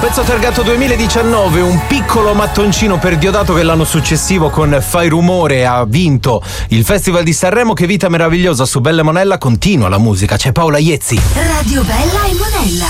Pezzo targato 2019, un piccolo mattoncino per Diodato che l'anno successivo con Fai Rumore ha vinto il Festival di Sanremo. Che vita meravigliosa, su Bella e Monella continua la musica, c'è Paola Iezzi. Radio Bella e Monella.